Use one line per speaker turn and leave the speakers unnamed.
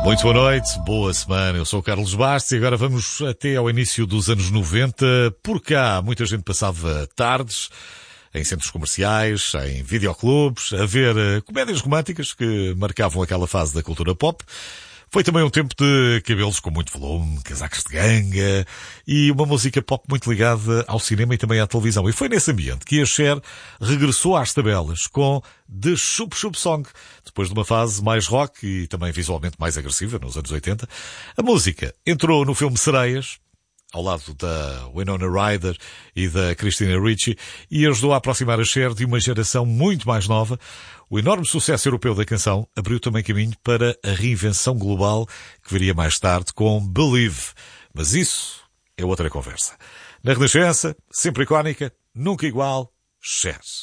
Muito boa noite, boa semana, eu sou o Carlos Bastos e agora vamos até ao início dos anos 90. Por cá, muita gente passava tardes em centros comerciais, em videoclubes, a ver comédias românticas que marcavam aquela fase da cultura pop. Foi também um tempo de cabelos com muito volume, casacos de ganga e uma música pop muito ligada ao cinema e também à televisão. E foi nesse ambiente que a Cher regressou às tabelas com The Chup Chup Song, depois de uma fase mais rock e também visualmente mais agressiva nos anos 80. A música entrou no filme Sereias, ao lado da Winona Ryder e da Christina Ricci, e ajudou a aproximar a Cher de uma geração muito mais nova. O enorme sucesso europeu da canção abriu também caminho para a reinvenção global que viria mais tarde com Believe. Mas isso é outra conversa. Na Renascença, sempre icónica, nunca igual, Cher.